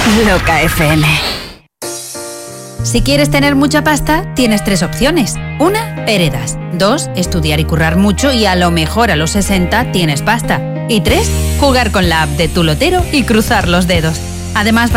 Loca FM. Si quieres tener mucha pasta, tienes 3 opciones. 1, heredas. 2, estudiar y currar mucho y a lo mejor a los 60 tienes pasta. Y 3, jugar con la app de Tu Lotero y cruzar los dedos. Además,